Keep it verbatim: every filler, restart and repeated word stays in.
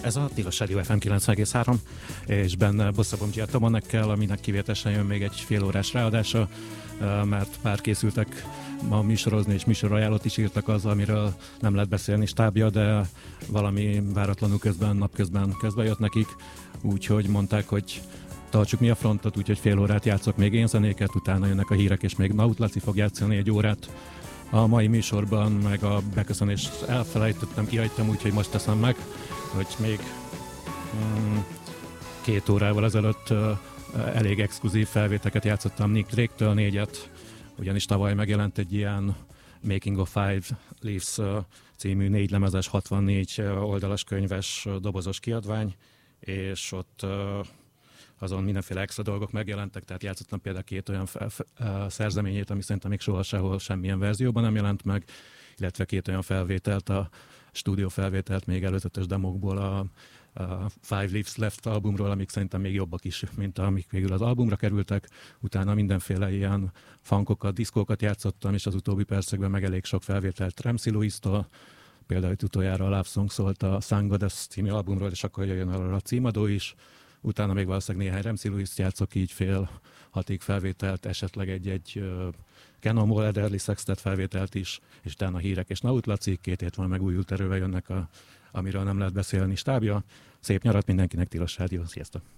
Ez a Tilos Rádió ef em kilencven egész három, és benne Bosszabom Giattamonekkel, aminek kivételesen jön még egy fél órás ráadása, mert pár készültek ma műsorozni, és műsorajánlót is írtak azzal, amiről nem lehet beszélni stábja, de valami váratlanul közben, napközben közbe jött nekik, úgyhogy mondták, hogy tartsuk mi a frontot, úgyhogy fél órát játszok még én zenéket, utána jönnek a hírek, és még Naut Laci fog játszani egy órát a mai műsorban, meg a beköszönést elfelejtettem, kihagytam, úgyhogy most teszem meg, hogy még mm, két órával ezelőtt uh, elég exkluzív felvételeket játszottam Nick Drake-től, négyet, ugyanis tavaly megjelent egy ilyen Making of Five Leaves uh, című négy lemezes, hatvannégy oldalas könyves uh, dobozos kiadvány, és ott uh, azon mindenféle extra dolgok megjelentek, tehát játszottam például két olyan fel, fel, szerzeményét, ami szerintem még soha sehol semmilyen verzióban nem jelent meg, illetve két olyan felvételt, a stúdió felvételt még előzetes demokból a, a Five Leaves Left albumról, amik szerintem még jobbak is, mint amik végül az albumra kerültek. Utána mindenféle ilyen funkokat, diszkókat játszottam, és az utóbbi percekben meg elég sok felvételt Ramsey Lewis-tól, például itt utoljára a Love Song szólt a Sun Goddess című albumról, és akkor jöjjön arra a címadó is. Utána még valószínűleg néhány Ramsey Lewis-t játszok, így fél hatig felvételt, esetleg egy-egy uh, Cannonball Adderley Sextet felvételt is, és utána hírek és Naut Laci, két hét van megújult erővel jönnek, a, amiről nem lehet beszélni stábja. Szép nyarat mindenkinek, Tilos Rádió, sziasztok!